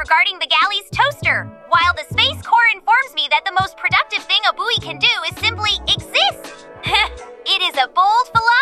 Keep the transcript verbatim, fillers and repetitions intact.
regarding the galley's toaster, while the Space Corps informs me that the most productive thing a buoy can do is simply exist. It is a bold philosophy.